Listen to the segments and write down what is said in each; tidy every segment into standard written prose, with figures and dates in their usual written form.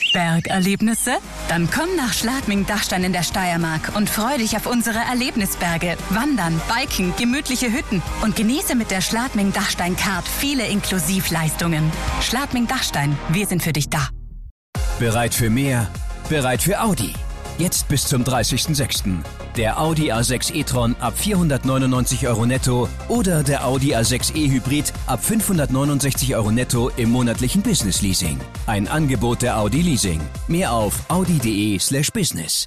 Bergerlebnisse? Dann komm nach Schladming-Dachstein in der Steiermark und freu dich auf unsere Erlebnisberge, Wandern, Biken, gemütliche Hütten und genieße mit der Schladming-Dachstein-Card viele Inklusivleistungen. Schladming-Dachstein, wir sind für dich da. Bereit für mehr? Bereit für Audi. Jetzt bis zum 30.06. Der Audi A6 e-tron ab 499 € netto oder der Audi A6 e-Hybrid ab 569 € netto im monatlichen Business-Leasing. Ein Angebot der Audi Leasing. Mehr auf audi.de/business.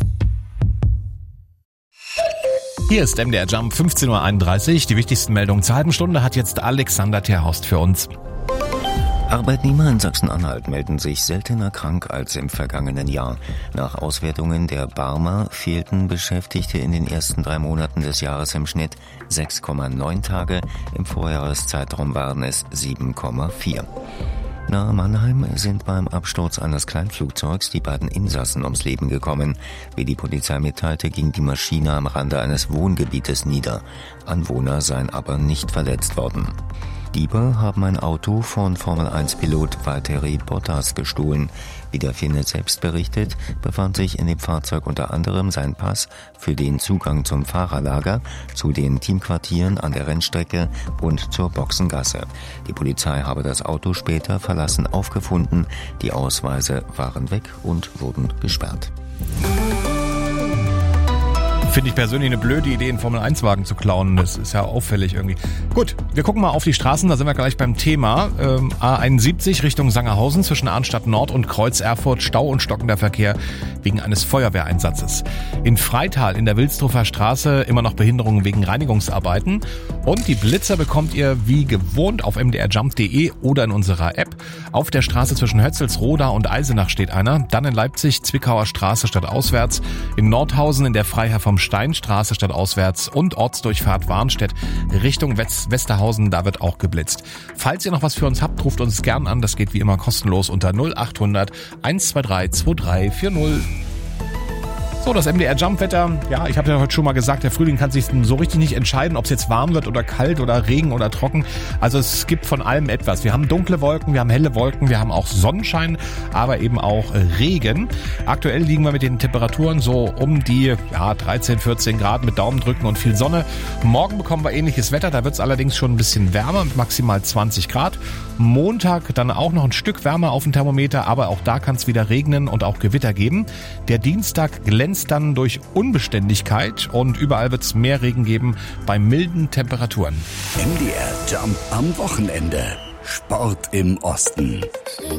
Hier ist MDR Jump 15.31 Uhr. Die wichtigsten Meldungen zur halben Stunde hat jetzt Alexander Terhorst für uns. Arbeitnehmer in Sachsen-Anhalt melden sich seltener krank als im vergangenen Jahr. Nach Auswertungen der Barmer fehlten Beschäftigte in den ersten 3 Monaten des Jahres im Schnitt 6,9 Tage. Im Vorjahreszeitraum waren es 7,4. Nahe Mannheim sind beim Absturz eines Kleinflugzeugs die beiden Insassen ums Leben gekommen. Wie die Polizei mitteilte, ging die Maschine am Rande eines Wohngebietes nieder. Anwohner seien aber nicht verletzt worden. Diebe haben ein Auto von Formel-1-Pilot Valtteri Bottas gestohlen. Wie der Finne selbst berichtet, befand sich in dem Fahrzeug unter anderem sein Pass für den Zugang zum Fahrerlager, zu den Teamquartieren an der Rennstrecke und zur Boxengasse. Die Polizei habe das Auto später verlassen aufgefunden. Die Ausweise waren weg und wurden gesperrt. Finde ich persönlich eine blöde Idee, einen Formel-1-Wagen zu klauen. Das ist ja auffällig irgendwie. Gut, wir gucken mal auf die Straßen, da sind wir gleich beim Thema. A71 Richtung Sangerhausen zwischen Arnstadt Nord und Kreuz Erfurt, Stau und stockender Verkehr wegen eines Feuerwehreinsatzes. In Freital in der Wilsdruffer Straße immer noch Behinderungen wegen Reinigungsarbeiten. Und die Blitzer bekommt ihr wie gewohnt auf mdrjump.de oder in unserer App. Auf der Straße zwischen Hötzelsroda und Eisenach steht einer. Dann in Leipzig Zwickauer Straße stadtauswärts. In Nordhausen in der Freiherr vom Steinstraße stadtauswärts und Ortsdurchfahrt Warnstedt Richtung Westerhausen, da wird auch geblitzt. Falls ihr noch was für uns habt, ruft uns gern an, das geht wie immer kostenlos unter 0800 123 2340. So, das MDR-Jump-Wetter. Ja, ich habe ja heute schon mal gesagt, der Frühling kann sich so richtig nicht entscheiden, ob es jetzt warm wird oder kalt oder Regen oder trocken. Also es gibt von allem etwas. Wir haben dunkle Wolken, wir haben helle Wolken, wir haben auch Sonnenschein, aber eben auch Regen. Aktuell liegen wir mit den Temperaturen so um die 13, 14 Grad mit Daumendrücken und viel Sonne. Morgen bekommen wir ähnliches Wetter, da wird es allerdings schon ein bisschen wärmer mit maximal 20 Grad. Montag dann auch noch ein Stück wärmer auf dem Thermometer, aber auch da kann es wieder regnen und auch Gewitter geben. Der Dienstag glänzt dann durch Unbeständigkeit und überall wird es mehr Regen geben bei milden Temperaturen. MDR Jump am Wochenende. Sport im Osten.